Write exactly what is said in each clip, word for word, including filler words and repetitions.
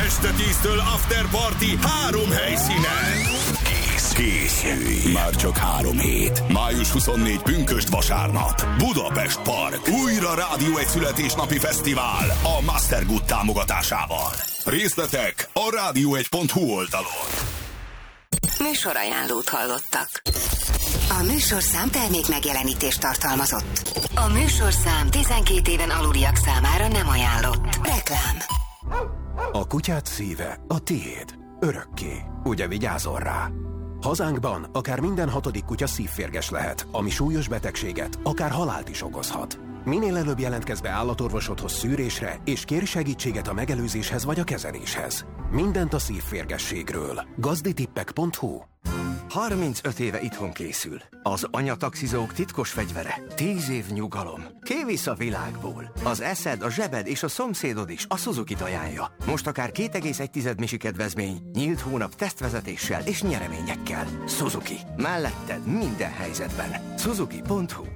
Este tíztől After Party három helyszínen. Kész, készülj. Már csak három hét. május huszonnégy pünkösd vasárnap. Budapest Park. Újra Rádió egy születésnapi fesztivál a Mastergood támogatásával. Részletek a rádió egy pont hu oldalon. Műsorajánlót hallottak. A műsorszám termék megjelenítést tartalmazott. A műsorszám tizenkét éven aluliak számára nem ajánlott. Reklám. A kutyád szíve a tiéd. Örökké. Ugye vigyázol rá? Hazánkban akár minden hatodik kutya szívférges lehet, ami súlyos betegséget, akár halált is okozhat. Minél előbb jelentkezz be állatorvosodhoz szűrésre, és kérj segítséget a megelőzéshez vagy a kezeléshez. Mindent a szívférgességről. gazditippek pont hu. harmincöt éve itthon készül. Az anyataxizók titkos fegyvere. tíz év nyugalom. Kivisz a világból. Az eszed, a zsebed és a szomszédod is a Suzuki-t ajánlja. Most akár két egész egy misi kedvezmény, nyílt hónap tesztvezetéssel és nyereményekkel. Suzuki. Melletted minden helyzetben. Suzuki pont hu.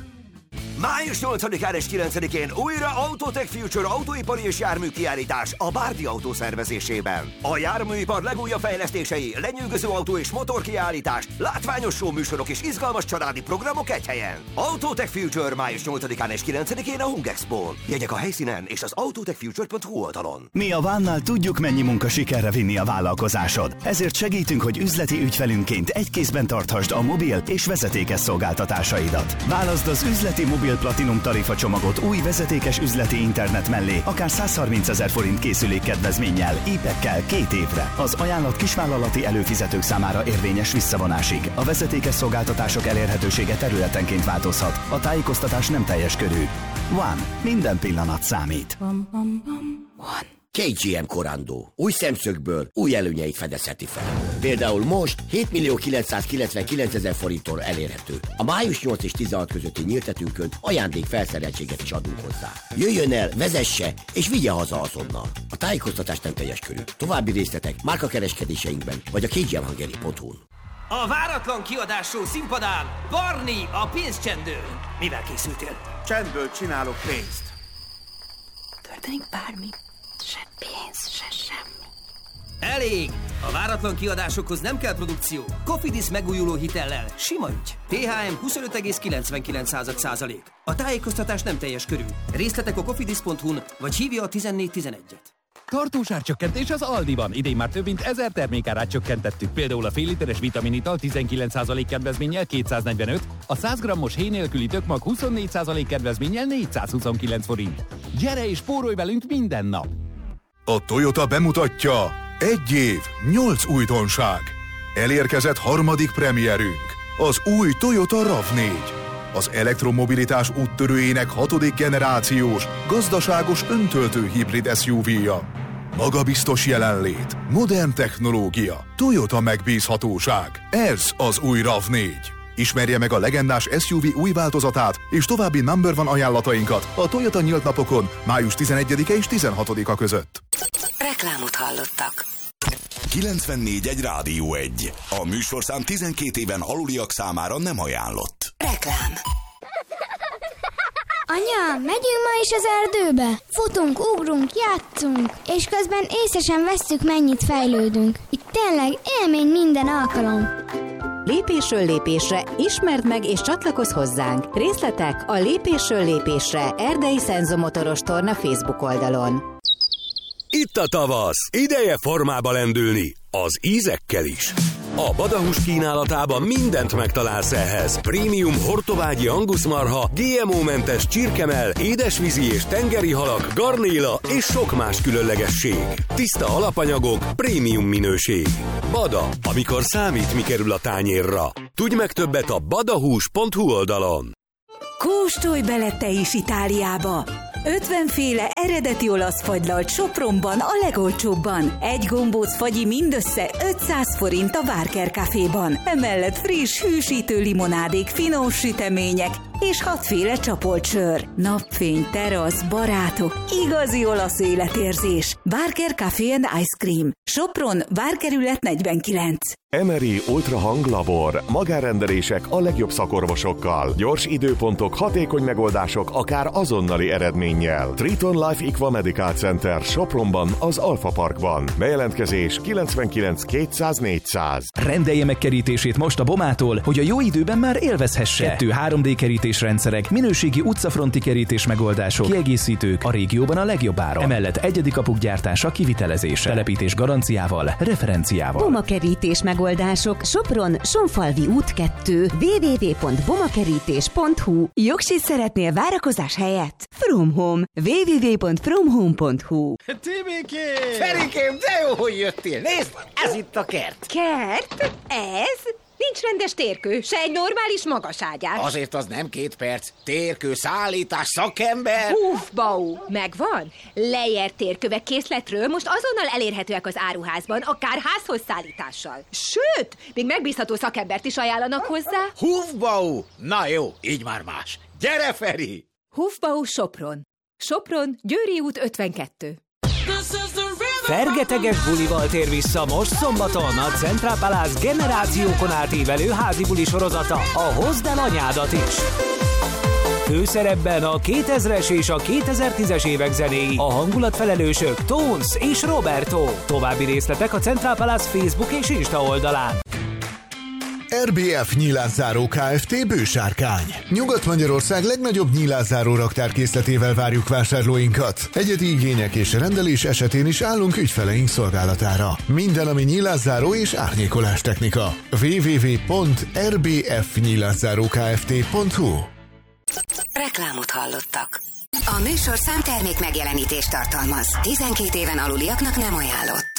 május nyolcadikán és kilencedikén újra Autotech Future autóipari és járműkiállítás a Bárdi Autó szervezésében. A járműipar legújabb fejlesztései, lenyűgöző autó és motorkiállítás, látványos show műsorok és izgalmas családi programok egy helyen. Autotech Future május nyolcadikán és kilencedikén a Hung Expo-n. Jegyek a helyszínen és az autotech future pont hu oldalon. Mi a Vánnál tudjuk, mennyi munka sikerre vinni a vállalkozásod. Ezért segítünk, hogy üzleti ügyfelünként egy kézben tarthasd a mobil és vezetékes szolgáltatásaidat. Válaszd az üzleti mobil Platinum tarifa csomagot új vezetékes üzleti internet mellé, akár százharmincezer forint készülék kedvezménnyel, í pekkel két évre. Az ajánlat kisvállalati előfizetők számára érvényes visszavonásig. A vezetékes szolgáltatások elérhetősége területenként változhat. A tájékoztatás nem teljes körű. One. Minden pillanat számít. One. ká gé em Corando. Új szemszögből új előnyeit fedezheti fel. Például most hét millió kilencszázkilencvenkilencezer forinttól elérhető. A május nyolc és tizenhat közötti nyíltetünkön ajándék felszereltséget is adunk hozzá. Jöjjön el, vezesse és vigye haza azonnal. A tájékoztatás nem teljes körű. További részletek márkakereskedéseinkben vagy a kgmhungary pont hu-n. A váratlan kiadású színpadán Barni a pénzcsendő. Mivel készültél? Csendből csinálok pénzt. Történik bármi. Se pénz, se semmi. Elég! A váratlan kiadásokhoz nem kell produkció. Cofidis megújuló hitellel. Sima ügy. té há em huszonöt egész kilencvenkilenc százalék. A tájékoztatás nem teljes körű. Részletek a cofidis pont hu-n, vagy hívja a tizennégy tizenegyet. Tartós árcsökkentés az Aldiban. Idén már több mint ezer termékárát csökkentettük. Például a fél literes vitaminital tizenkilenc százalék kedvezménnyel kétszáznegyvenöt, a száz grammos héj nélküli tökmag huszonnégy százalék kedvezménnyel négyszázhuszonkilenc forint. Gyere és spórolj velünk minden nap! A Toyota bemutatja: egy év, nyolc újdonság. Elérkezett harmadik premierünk, az új Toyota rav négy. Az elektromobilitás úttörőjének hatodik generációs, gazdaságos öntöltő hibrid es u vé-ja. Magabiztos jelenlét, modern technológia, Toyota megbízhatóság. Ez az új rav négy. Ismerje meg a legendás es u vé új változatát és további number one ajánlatainkat a Toyota nyílt napokon május tizenegyedike és tizenhatodika között. Reklámot hallottak. kilencvennégy egy Rádió egy. A műsorszám tizenkét éven aluliak számára nem ajánlott. Reklám. Anya, megyünk ma is az erdőbe? Futunk, ugrunk, játszunk, és közben észre sem vesszük, mennyit fejlődünk. Itt tényleg élmény minden alkalom. Lépésről lépésre ismerd meg és csatlakozz hozzánk. Részletek a Lépésről lépésre Erdei Szenzomotoros Torna Facebook oldalon. Itt a tavasz, ideje formába lendülni, az ízekkel is. A Badahús kínálatában mindent megtalálsz ehhez. Prémium hortobágyi anguszmarha, gé em o-mentes csirkemell, édesvízi és tengeri halak, garnéla és sok más különlegesség. Tiszta alapanyagok, prémium minőség. Bada, amikor számít, mi kerül a tányérra. Tudj meg többet a badahús pont hu oldalon. Kóstolj bele te is Itáliába! ötvenféle eredeti olasz fagylalt Sopronban a legolcsóbban. Egy gombóc fagyi mindössze ötszáz forint a Várker Caféban. Emellett friss, hűsítő limonádék, finom sütemények és hatféle csapolt sör. Napfény, terasz, barátok, igazi olasz életérzés. Barker Café and Ice Cream. Sopron, Várkerület negyvenkilenc. Emery Ultrahang Labor. Magánrendelések a legjobb szakorvosokkal. Gyors időpontok, hatékony megoldások, akár azonnali eredménnyel. Triton Life Equa Medical Center Sopronban, az Alfa Parkban. Bejelentkezés kilencvenkilenc kétszáz négyszáz. Rendelje meg kerítését most a Bomától, hogy a jó időben már élvezhesse. Kettő három dé kerítésrendszerek, minőségi utcafronti kerítés megoldások, kiegészítők, a régióban a legjobb áron. Emellett egyedi kapuk gyártása, kivitelezése, telepítés garanciával, referenciával. Boma kerítés megoldások Sopron, Sonfalvi út kettő, double-u double-u double-u pont bomakerítés pont hu. Jogsit szeretnél várakozás helyett? From Home, double-u double-u double-u pont from home pont hu. Timikém! Ferikém, de jó, hogy jöttél! Nézd, ez itt a kert! Kert? Ez? Nincs rendes térkő, se egy normális magaságyás. Azért az nem két perc. Térkő, szállítás, szakember. Húf, bau, megvan. Lejer térkövek készletről most azonnal elérhetőek az áruházban, akár házhoz szállítással. Sőt, még megbízható szakembert is ajánlanak hozzá. Húf, bau. Na jó, így már más. Gyere, Feri! Húf-bau Sopron. Sopron, Győri út ötvenkettő. Fergeteges bulival tér vissza most szombaton a Central Palace generációkon átívelő házi buli sorozata, a Hozd el anyádat is. Főszerepben a kétezres és a kétezer-tízes évek zenéi, a hangulatfelelősök Tones és Roberto. További részletek a Central Palace Facebook és Insta oldalán. er bé ef Nyílászáró Kft. Bősárkány. Nyugat-Magyarország legnagyobb nyílászáró raktárkészletével várjuk vásárlóinkat. Egyedi igények és rendelés esetén is állunk ügyfeleink szolgálatára. Minden, ami nyílászáró és árnyékolás technika. double-u double-u double-u pont er bé ef nyílászáró kft pont hu. Reklámot hallottak. A műsorszám termék megjelenítést tartalmaz. tizenkét éven aluliaknak nem ajánlott.